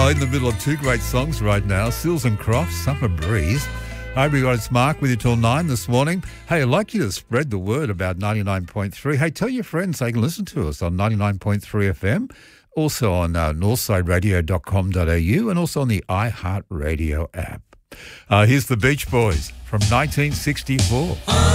Oh, in the middle of two great songs right now, Sills and Crofts, Summer Breeze. Hi, we got it's Mark with you till 9 this morning. Hey, I'd like you to spread the word about 99.3. Hey, tell your friends they can listen to us on 99.3 FM, also on northsideradio.com.au and also on the iHeartRadio app. Here's the Beach Boys from 1964.